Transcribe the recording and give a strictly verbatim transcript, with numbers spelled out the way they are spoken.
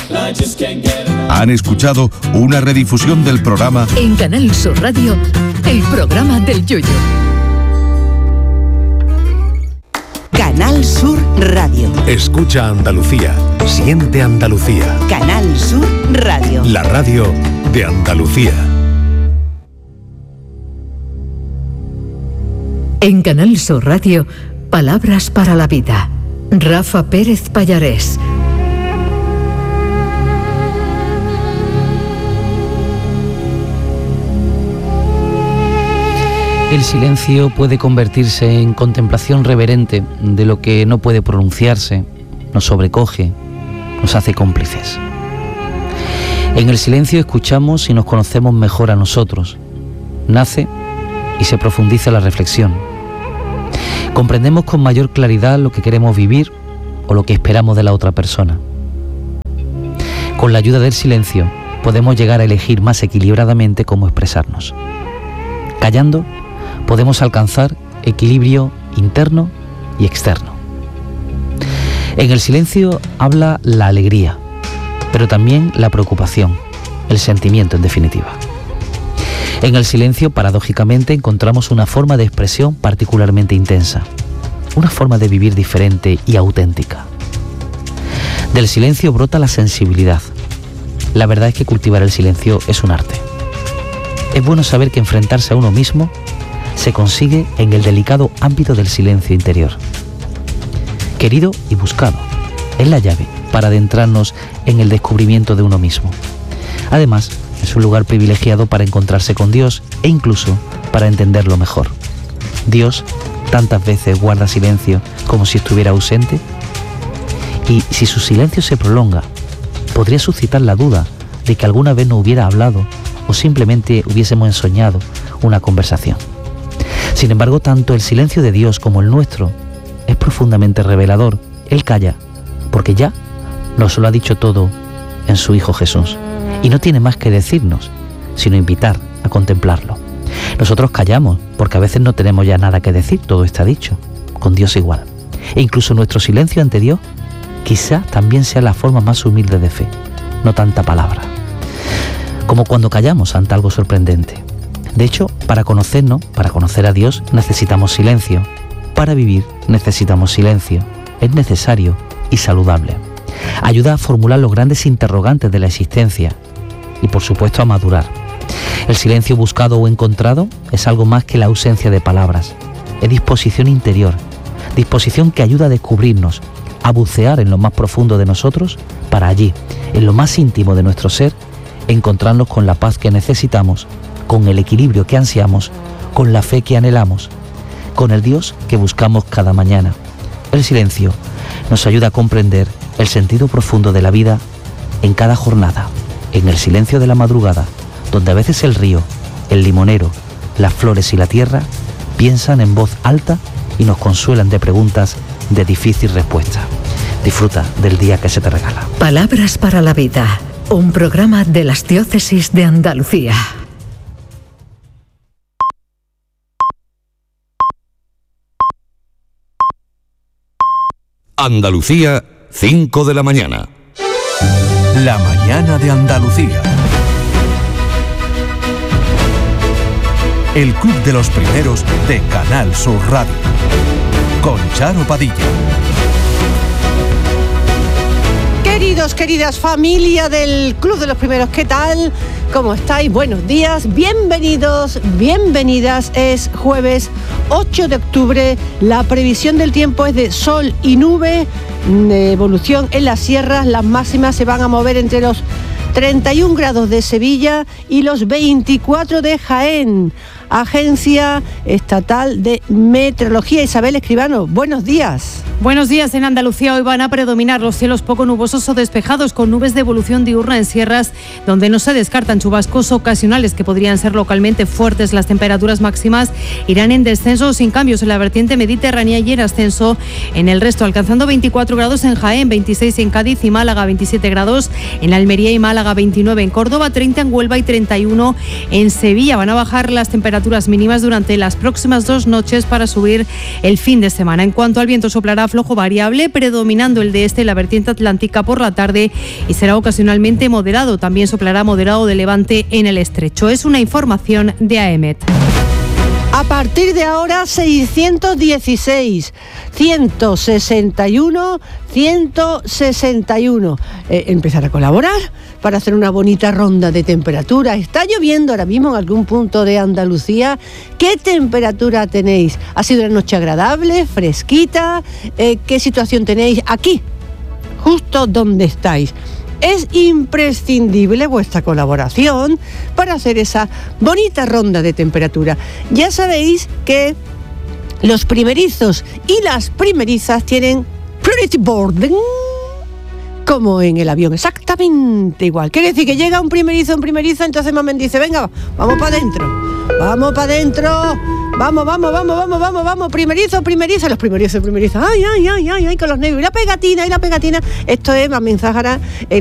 Han escuchado una redifusión del programa En Canal Sur Radio, el programa del Yoyo. Canal Sur Radio. Escucha Andalucía, siente Andalucía. Canal Sur Radio. La radio de Andalucía. En Canal Sur Radio, Palabras para la Vida. Rafa Pérez Pallarés. El silencio puede convertirse en contemplación reverente de lo que no puede pronunciarse, nos sobrecoge, nos hace cómplices. En el silencio escuchamos y nos conocemos mejor a nosotros. Nace y se profundiza la reflexión. Comprendemos con mayor claridad lo que queremos vivir o lo que esperamos de la otra persona. Con la ayuda del silencio podemos llegar a elegir más equilibradamente cómo expresarnos. Callando, podemos alcanzar equilibrio interno y externo. En el silencio habla la alegría, pero también la preocupación, el sentimiento en definitiva. En el silencio, paradójicamente, encontramos una forma de expresión particularmente intensa, una forma de vivir diferente y auténtica. Del silencio brota la sensibilidad. La verdad es que cultivar el silencio es un arte. Es bueno saber que enfrentarse a uno mismo se consigue en el delicado ámbito del silencio interior. Querido y buscado, es la llave para adentrarnos en el descubrimiento de uno mismo. Además, es un lugar privilegiado para encontrarse con Dios e incluso para entenderlo mejor. Dios tantas veces guarda silencio como si estuviera ausente, y si su silencio se prolonga, podría suscitar la duda de que alguna vez no hubiera hablado o simplemente hubiésemos ensoñado una conversación. Sin embargo, tanto el silencio de Dios como el nuestro es profundamente revelador. Él calla, porque ya nos lo ha dicho todo en su Hijo Jesús, y no tiene más que decirnos, sino invitar a contemplarlo. Nosotros callamos, porque a veces no tenemos ya nada que decir, todo está dicho, con Dios igual. E incluso nuestro silencio ante Dios quizá también sea la forma más humilde de fe, no tanta palabra. Como cuando callamos ante algo sorprendente. De hecho, para conocernos, para conocer a Dios, necesitamos silencio. Para vivir necesitamos silencio. Es necesario y saludable. Ayuda a formular los grandes interrogantes de la existencia y, por supuesto, a madurar. El silencio buscado o encontrado es algo más que la ausencia de palabras. Es disposición interior, disposición que ayuda a descubrirnos, a bucear en lo más profundo de nosotros, para allí, en lo más íntimo de nuestro ser, encontrarnos con la paz que necesitamos, con el equilibrio que ansiamos, con la fe que anhelamos, con el Dios que buscamos cada mañana. El silencio nos ayuda a comprender el sentido profundo de la vida en cada jornada, en el silencio de la madrugada, donde a veces el río, el limonero, las flores y la tierra piensan en voz alta y nos consuelan de preguntas de difícil respuesta. Disfruta del día que se te regala. Palabras para la Vida, un programa de las diócesis de Andalucía. Andalucía, cinco de la mañana. La mañana de Andalucía. El Club de los Primeros de Canal Sur Radio. Con Charo Padilla. Queridos, queridas, familia del Club de los Primeros, ¿qué tal? ¿Cómo estáis? Buenos días, bienvenidos, bienvenidas. Es jueves ocho de octubre, la previsión del tiempo es de sol y nube, de evolución en las sierras, las máximas se van a mover entre los treinta y un grados de Sevilla y los veinticuatro de Jaén. Agencia Estatal de Meteorología. Isabel Escribano, buenos días. Buenos días. En Andalucía hoy van a predominar los cielos poco nubosos o despejados, con nubes de evolución diurna en sierras, donde no se descartan chubascos ocasionales que podrían ser localmente fuertes. Las temperaturas máximas irán en descenso o sin cambios en la vertiente mediterránea y en ascenso en el resto, alcanzando veinticuatro grados en Jaén, veintiséis en Cádiz y Málaga, veintisiete grados en Almería y Málaga, veintinueve en Córdoba, treinta en Huelva y treinta y uno en Sevilla. Van a bajar las temperaturas temperaturas mínimas durante las próximas dos noches para subir el fin de semana. En cuanto al viento, soplará flojo variable, predominando el de este y la vertiente atlántica por la tarde y será ocasionalmente moderado. También soplará moderado de levante en el estrecho. Es una información de A E M E T. A partir de ahora, seiscientos dieciséis, ciento sesenta y uno, ciento sesenta y uno. Eh, empezar a colaborar para hacer una bonita ronda de temperatura. Está lloviendo ahora mismo en algún punto de Andalucía. ¿Qué temperatura tenéis? ¿Ha sido una noche agradable, fresquita? Eh, ¿Qué situación tenéis aquí, justo donde estáis? Es imprescindible vuestra colaboración para hacer esa bonita ronda de temperatura. Ya sabéis que los primerizos y las primerizas tienen priority boarding, como en el avión, exactamente igual. Quiere decir que llega un primerizo en primeriza, entonces Mamen dice, venga, vamos para adentro, vamos para adentro, vamos, vamos, vamos, vamos, vamos, vamos, primerizo, primerizo, los primerizos, primerizos, ay, ay, ay, ay, ay, con los nervios, y la pegatina, y la pegatina. Esto es Mamen Zahara en